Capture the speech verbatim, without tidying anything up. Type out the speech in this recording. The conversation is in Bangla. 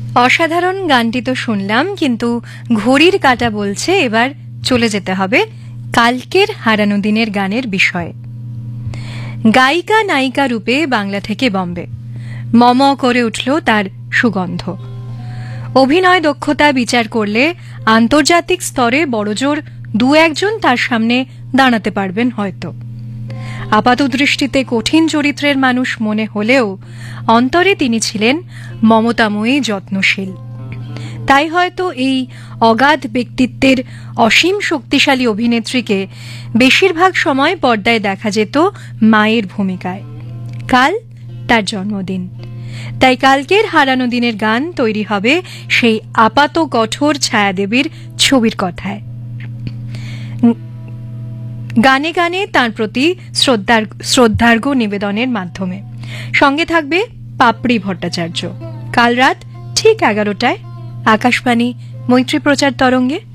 অসাধারণ গানটি তো শুনলাম, কিন্তু ঘড়ির কাঁটা বলছে এবার চলে যেতে হবে কালকের হারানো দিনের গানের বিষয়ে। গায়িকা নায়িকা রূপে বাংলা থেকে বম্বে মম করে উঠল তার সুগন্ধ। অভিনয় দক্ষতা বিচার করলে আন্তর্জাতিক স্তরে বড়জোর দু একজন তার সামনে দাঁড়াতে পারবেন হয়তো। আপাতদৃষ্টিতে কঠিন চরিত্রের মানুষ মনে হলেও অন্তরে তিনি ছিলেন মমতাময়ী, যত্নশীল। তাই হয়তো এই অগাধ ব্যক্তিত্বের অসীম শক্তিশালী অভিনেত্রীকে বেশিরভাগ সময় পর্দায় দেখা যেত মায়ের ভূমিকায়। কাল তার জন্মদিন, তাই কালকের হারানো দিনের গান তৈরি হবে সেই আপাত কঠোর ছায়াদেবীর ছবির কথায়। গানে গানে তাঁর প্রতি শ্রদ্ধার শ্রদ্ধার্ঘ নিবেদনের মাধ্যমে। সঙ্গে থাকবে পাপড়ি ভট্টাচার্য। কাল রাত ঠিক এগারোটায় আকাশবাণী মৈত্রী প্রচার তরঙ্গে।